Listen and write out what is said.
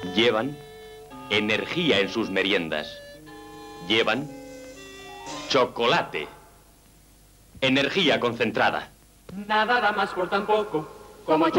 Llevan energía en sus meriendas. Llevan chocolate. Energía concentrada. Nada da más por tan poco como